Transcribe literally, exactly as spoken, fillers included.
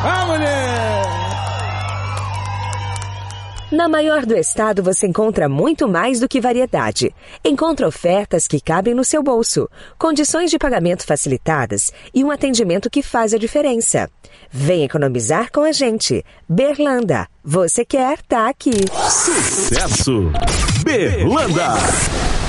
Ah, mulher! Na maior do estado você encontra muito mais do que variedade. Encontra ofertas que cabem no seu bolso, condições de pagamento facilitadas e um atendimento que faz a diferença. Vem economizar com a gente. Berlanda, você quer, tá aqui. Sucesso! Berlanda!